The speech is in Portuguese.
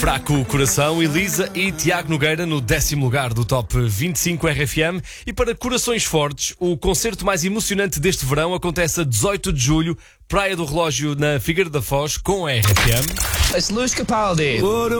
Fraco o coração, Elisa e Tiago Nogueira no 10º lugar do Top 25 RFM. E para corações fortes, o concerto mais emocionante deste verão acontece a 18 de julho, Praia do Relógio, na Figueira da Foz, com a RFM. It's Luís Capaldi.